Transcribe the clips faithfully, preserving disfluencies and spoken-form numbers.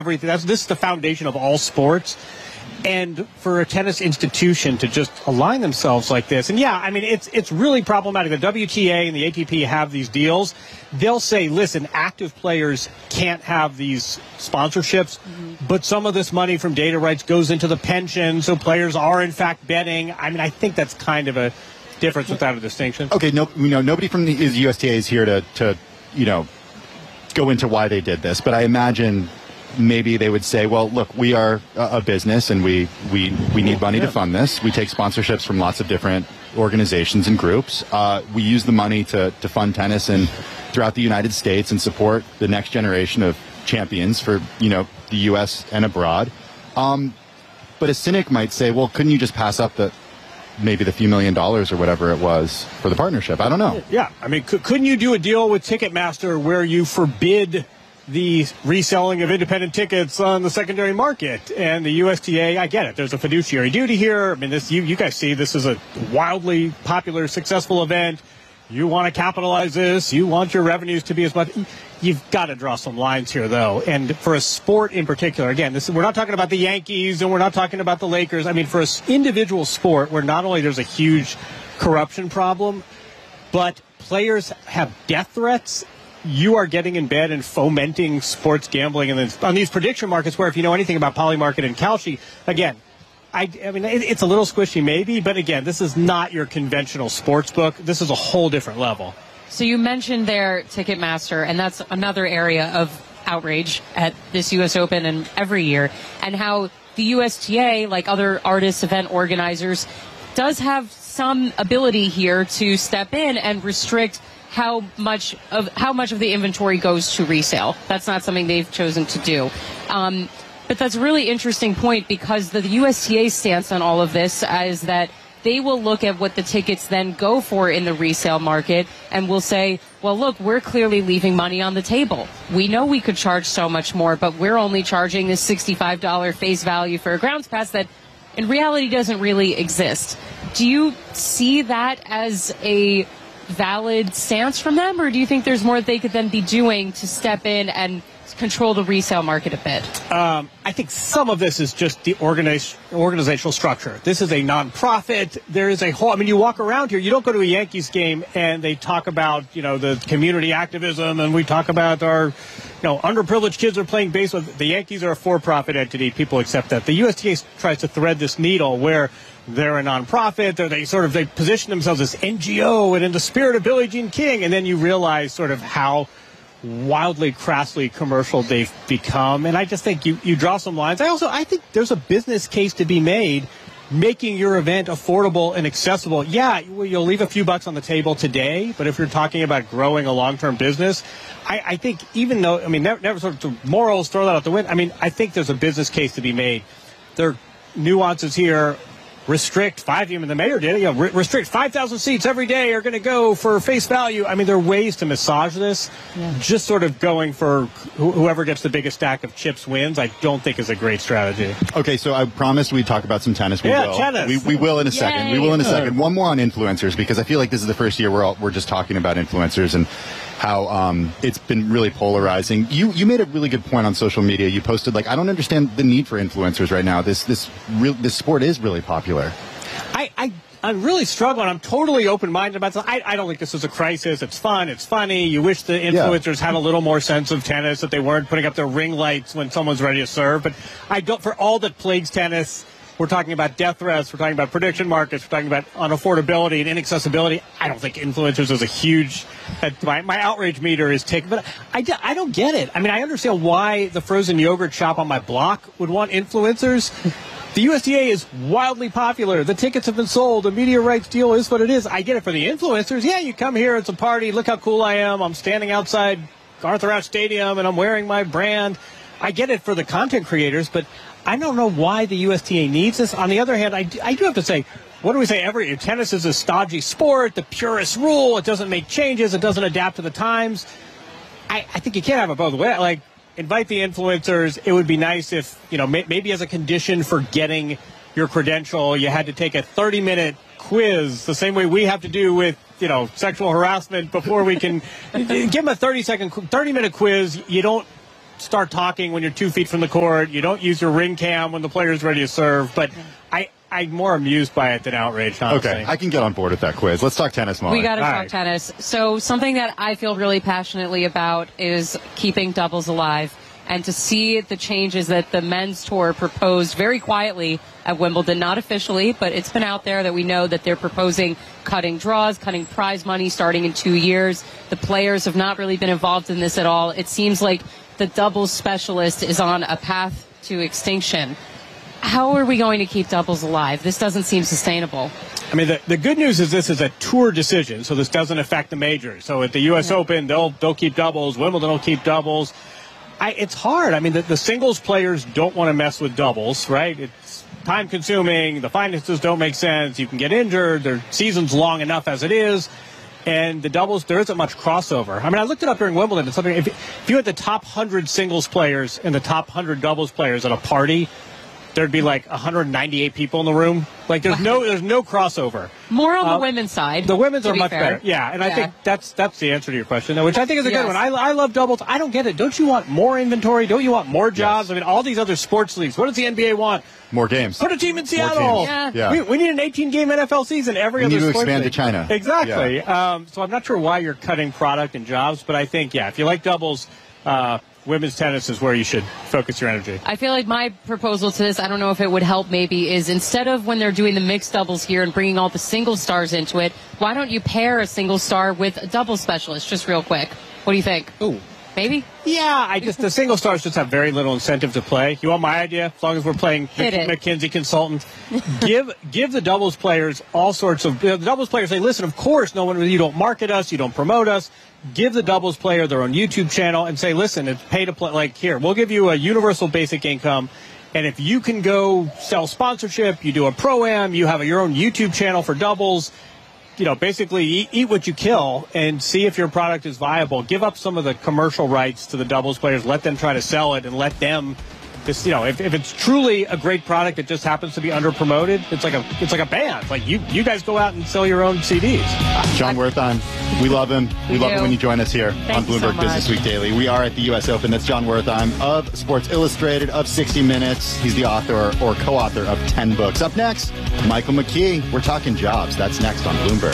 everything. That's this is the foundation of all sports. And for a tennis institution to just align themselves like this, and yeah, I mean, it's it's really problematic. The W T A and the A T P have these deals. They'll say, listen, active players can't have these sponsorships, mm-hmm. but some of this money from data rights goes into the pension, so players are in fact betting. I mean, I think that's kind of a difference without a distinction. Okay, no, you know, nobody from the U S T A is here to, to, you know, go into why they did this, but I imagine maybe they would say, well, look, we are a business and we, we, we need money yeah. to fund this. We take sponsorships from lots of different organizations and groups. Uh, we use the money to, to fund tennis and throughout the United States and support the next generation of champions for, you know, the U S and abroad. Um, but a cynic might say, well, couldn't you just pass up the maybe the few million dollars or whatever it was for the partnership? I don't know. Yeah. I mean, couldn't you do a deal with Ticketmaster where you forbid the reselling of independent tickets on the secondary market? And the U S T A, I get it. There's a fiduciary duty here. I mean, this you, you guys see this is a wildly popular, successful event. You want to capitalize this. You want your revenues to be as much. You've got to draw some lines here, though. And for a sport in particular, again, this we're not talking about the Yankees and we're not talking about the Lakers. I mean, for an individual sport where not only there's a huge corruption problem, but players have death threats, you are getting in bed and fomenting sports gambling. And then on these prediction markets where if you know anything about Polymarket and Kalshi, again, I, I mean, it, it's a little squishy maybe, but again, this is not your conventional sports book. This is a whole different level. So you mentioned there Ticketmaster, and that's another area of outrage at this U S Open and every year, and how the U S T A, like other artists, event organizers, does have some ability here to step in and restrict how much of how much of the inventory goes to resale. That's not something they've chosen to do. Um, but that's a really interesting point because the U S T A stance on all of this is that they will look at what the tickets then go for in the resale market and will say, well, look, we're clearly leaving money on the table. We know we could charge so much more, but we're only charging this sixty-five dollars face value for a grounds pass that in reality doesn't really exist. Do you see that as a valid stance from them, or do you think there's more they could then be doing to step in and control the resale market a bit? Um, I think some of this is just the organiz- organizational structure. This is a nonprofit. There is a whole, I mean, you walk around here, you don't go to a Yankees game and they talk about, you know, the community activism and we talk about our, you know, underprivileged kids are playing baseball. The Yankees are a for-profit entity. People accept that. The U S T A tries to thread this needle where they're a nonprofit, or they sort of, they position themselves as N G O and in the spirit of Billie Jean King. And then you realize sort of how wildly, crassly commercial they've become. And I just think you, you draw some lines. I also, I think there's a business case to be made making your event affordable and accessible. Yeah, you'll leave a few bucks on the table today, but if you're talking about growing a long-term business, I, I think even though, I mean, never, never sort of morals, throw that out the window. I mean, I think there's a business case to be made. There are nuances here. Restrict five, even the mayor did, you know, re- restrict five thousand seats every day are going to go for face value. I mean, there are ways to massage this. Yeah. Just sort of going for wh- whoever gets the biggest stack of chips wins, I don't think is a great strategy. Okay, so I promised we'd talk about some tennis. We yeah, will. tennis. We, we will in a Yay. second. We will in a second. One more on influencers, because I feel like this is the first year we're all, we're just talking about influencers and how um, it's been really polarizing. You you made a really good point on social media. You posted, like, I don't understand the need for influencers right now. This this real this sport is really popular. I, I, I'm really struggling. I'm totally open-minded about this. I, I don't think this is a crisis. It's fun. It's funny. You wish the influencers yeah. had a little more sense of tennis, that they weren't putting up their ring lights when someone's ready to serve. But I don't, for all that plagues tennis, we're talking about death threats. We're talking about prediction markets. We're talking about unaffordability and inaccessibility. I don't think influencers is a huge, uh, my, my outrage meter is ticked. But I, I don't get it. I mean, I understand why the frozen yogurt shop on my block would want influencers. The U S T A is wildly popular. The tickets have been sold. The media rights deal is what it is. I get it for the influencers. Yeah, you come here, it's a party. Look how cool I am. I'm standing outside Arthur Ashe Stadium, and I'm wearing my brand. I get it for the content creators, but I don't know why the U S T A needs this. On the other hand, I, I do have to say, what do we say? Every tennis is a stodgy sport, the purest rule. It doesn't make changes. It doesn't adapt to the times. I, I think you can't have it both ways. Like, invite the influencers. It would be nice if, you know, may, maybe as a condition for getting your credential, you had to take a thirty-minute quiz, the same way we have to do with, you know, sexual harassment before we can give them a thirty-second, thirty-minute quiz. You don't start talking when you're two feet from the court. You don't use your ring cam when the player's ready to serve. But I, I'm more amused by it than outraged, honestly. Okay, I can get on board with that quiz. Let's talk tennis, Molly. We got to talk right. tennis. So something that I feel really passionately about is keeping doubles alive. And to see the changes that the men's tour proposed very quietly at Wimbledon, not officially, but it's been out there that we know that they're proposing cutting draws, cutting prize money starting in two years. The players have not really been involved in this at all. It seems like the doubles specialist is on a path to extinction. How are we going to keep doubles alive? This doesn't seem sustainable. I mean, the, the good news is this is a tour decision, so this doesn't affect the majors. So at the U S Yeah. Open, they'll they'll keep doubles. Wimbledon will keep doubles. I, it's hard. I mean, the, the singles players don't want to mess with doubles, right? It's time-consuming. The finances don't make sense. You can get injured. Their season's long enough as it is. And the doubles, there isn't much crossover. I mean, I looked it up during Wimbledon. It's something. If, if you had the top one hundred singles players and the top one hundred doubles players at a party, there'd be like one hundred ninety-eight people in the room. Like there's no there's no crossover. More on uh, the women's side. The women's are be much fair. better. Yeah, and yeah. I think that's that's the answer to your question, which I think is a Yes. good one. I, I love doubles. I don't get it. Don't you want more inventory? Don't you want more jobs? Yes. I mean, all these other sports leagues. What does the N B A want? More games. Put a team in More Seattle. teams. Yeah. Yeah. We, we need an eighteen-game N F L season every We other need to sports expand league. to China. Exactly. Yeah. Um, so I'm not sure why you're cutting product and jobs, but I think, yeah, if you like doubles, uh, women's tennis is where you should focus your energy. I feel like my proposal to this, I don't know if it would help maybe, is instead of when they're doing the mixed doubles here and bringing all the single stars into it, why don't you pair a single star with a double specialist, just real quick? What do you think? Ooh. Maybe? Yeah, I just the single stars just have very little incentive to play. You want my idea? As long as we're playing Hit Mc, it. McKinsey Consultant, give give the doubles players all sorts of the doubles players say, listen, of course, no one you don't market us, you don't promote us. Give the doubles player their own YouTube channel and say, listen, it's pay to play. Like here, we'll give you a universal basic income, and if you can go sell sponsorship, you do a pro-am, you have a, your own YouTube channel for doubles. You know, basically eat, eat what you kill and see if your product is viable. Give up some of the commercial rights to the doubles players. Let them try to sell it and let them just, you know, if, if it's truly a great product that just happens to be under promoted, it's like a it's like a band. Like you you guys go out and sell your own C Ds. John Wertheim, we love him. We, We love do. it when you join us here Thank on you so Bloomberg Business much. Week Daily. We are at the U S Open. That's John Wertheim of Sports Illustrated, of sixty minutes. He's the author or, or co-author of ten books. Up next, Michael McKee. We're talking jobs. That's next on Bloomberg.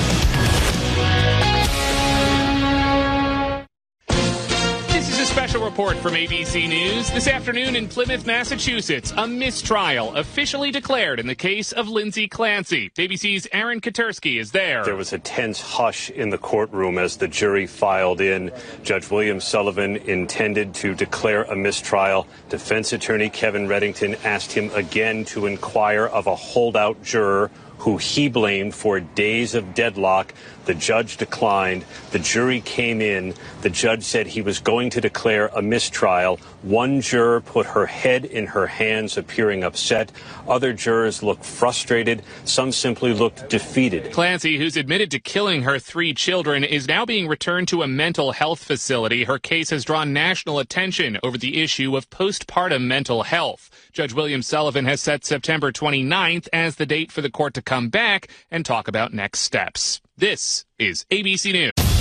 Special report from A B C News. This afternoon in Plymouth, Massachusetts, a mistrial officially declared in the case of Lindsay Clancy. A B C's Aaron Katersky is there. There was a tense hush in the courtroom as the jury filed in. Judge William Sullivan intended to declare a mistrial. Defense attorney Kevin Reddington asked him again to inquire of a holdout juror who he blamed for days of deadlock. The judge declined. The jury came in. The judge said he was going to declare a mistrial. One juror put her head in her hands, appearing upset. Other jurors looked frustrated. Some simply looked defeated. Clancy, who's admitted to killing her three children, is now being returned to a mental health facility. Her case has drawn national attention over the issue of postpartum mental health. Judge William Sullivan has set September twenty-ninth as the date for the court to come back and talk about next steps. This is A B C News.